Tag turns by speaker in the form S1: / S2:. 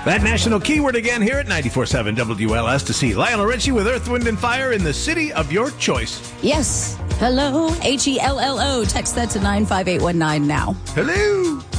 S1: That national keyword again here at 94.7 WLS to see Lionel Richie with Earth, Wind, and Fire in the city of your choice.
S2: Yes. Hello. HELLO. Text that to 95819 now.
S1: Hello.